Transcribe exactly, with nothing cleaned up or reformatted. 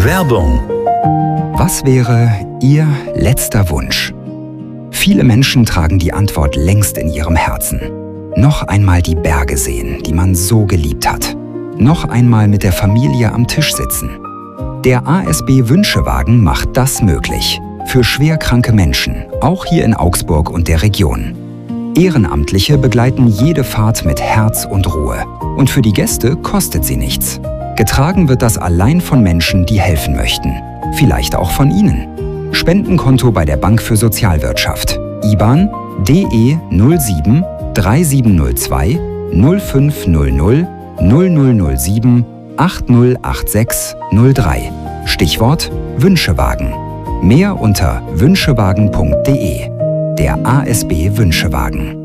Werbung. Was wäre Ihr letzter Wunsch? Viele Menschen tragen die Antwort längst in ihrem Herzen. Noch einmal die Berge sehen, die man so geliebt hat. Noch einmal mit der Familie am Tisch sitzen. Der A S B Wünschewagen macht das möglich. Für schwerkranke Menschen, auch hier in Augsburg und der Region. Ehrenamtliche begleiten jede Fahrt mit Herz und Ruhe. Und für die Gäste kostet sie nichts. Getragen wird das allein von Menschen, die helfen möchten. Vielleicht auch von Ihnen. Spendenkonto bei der Bank für Sozialwirtschaft. I B A N D E null sieben drei sieben null zwei null fünf null null null null null sieben acht null acht sechs null drei. Stichwort Wünschewagen. Mehr unter wünschewagen punkt de. Der A S B Wünschewagen.